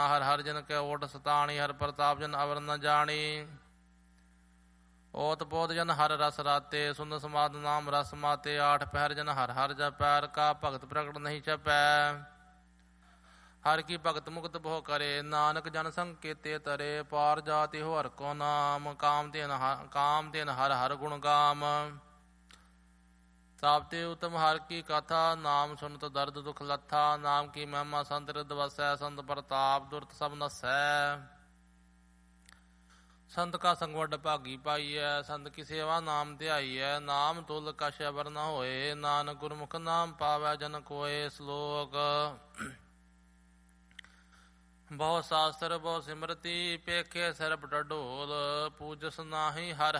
ਹਰ ਹਰ ਜਨ ਕੈ ਓਟ ਸਤਾਣੀ, ਹਰ ਪ੍ਰਤਾਪ ਜਨ ਅਵਰ ਨ ਜਾਣੀ। ਓਤ ਪੋਤ ਜਨ ਹਰ ਰਸ ਰਾਤੇ, ਸੁਨ ਸਮਾਦ ਨਾਮ ਰਸ ਮਾਤੇ। ਆਠ ਪਹਿਰ ਜਨ ਹਰ ਹਰ ਜਪੈ, ਹਰ ਕਾ ਭਗਤ ਪ੍ਰਗਟ ਨਹੀਂ ਛਪੈ। ਹਰ ਕੀ ਭਗਤ ਮੁਕਤ ਬਹੁ ਕਰੇ, ਨਾਨਕ ਜਨ ਸੰਗ ਕੀਤੇ ਤਰੇ। ਪਾਰ ਜਾਤਿ ਹੋ ਹਰ ਕੋ ਨਾਮ, ਕਾਮ ਤੇਨ ਹਰ ਹਰ ਗੁਣ ਗਾਮ। ਸਭ ਤੇ ਉਤਮ ਹਰ ਕੀ ਕਥਾ, ਨਾਮ ਸੁਨਤ ਦਰਦ ਦੁਖ ਲੱਥਾ। ਨਾਮ ਕੀ ਮਹਿਮਾ ਸੰਤ ਰਿਦ ਵਸੈ, ਸੰਤ ਪ੍ਰਤਾਪ ਦੁਰਤ ਸਭ ਨਸੈ। ਸੰਤ ਕਾ ਸੰਗ ਵੱਡ ਭਾਗੀ ਪਾਈਐ, ਸੰਤ ਕੀ ਸੇਵਾ ਨਾਮ ਧਿਆਈਐ। ਨਾਮ ਤੁਲ ਕਛ ਅਵਰ ਨ ਹੋਏ, ਨਾਨਕ ਗੁਰਮੁਖ ਨਾਮ ਪਾਵੈ ਜਨ ਕੋਏ। ਸ਼ਲੋਕ ਬਹੁ ਸ਼ਾਸਤਰ ਬਹੁ ਸਿਮਰਤੀ, ਪੇਖੇ ਸਿਰਪ ਢੋਲ। ਪੂਜਸ ਨਾਹੀ ਹਰ